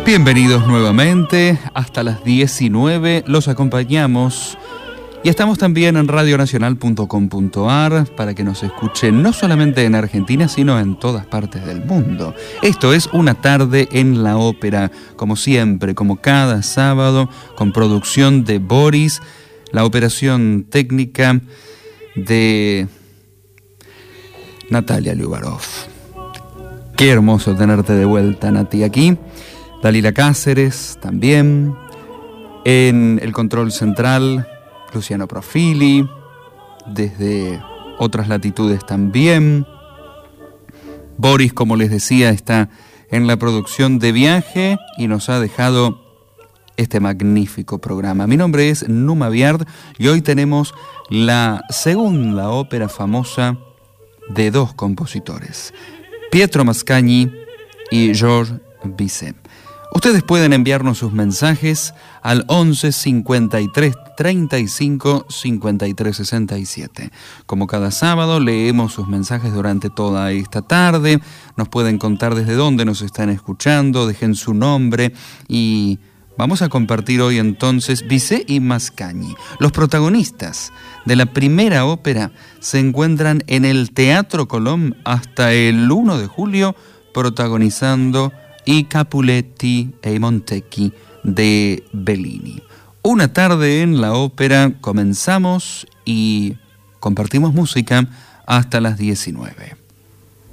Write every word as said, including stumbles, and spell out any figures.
Bienvenidos nuevamente, hasta las diecinueve los acompañamos y estamos también en radio nacional punto com punto a r para que nos escuchen no solamente en Argentina, sino en todas partes del mundo. Esto es Una tarde en la ópera, como siempre, como cada sábado, con producción de Boris, la operación técnica de Natalia Liubarov. Qué hermoso tenerte de vuelta, Nati, aquí. Dalila Cáceres también, en el control central, Luciano Profili, desde otras latitudes también. Boris, como les decía, está en la producción de viaje y nos ha dejado este magnífico programa. Mi nombre es Numa Biard y hoy tenemos la segunda ópera famosa de dos compositores, Pietro Mascagni y Georges Bizet. Ustedes pueden enviarnos sus mensajes al once cincuenta y tres treinta y cinco cincuenta y tres sesenta y siete. Como cada sábado, leemos sus mensajes durante toda esta tarde. Nos pueden contar desde dónde nos están escuchando, dejen su nombre y vamos a compartir hoy entonces Bizet y Mascagni. Los protagonistas de la primera ópera se encuentran en el Teatro Colón hasta el primero de julio, protagonizando I Capuletti e i Montecchi de Bellini. Una tarde en la ópera, comenzamos y compartimos música hasta las diecinueve.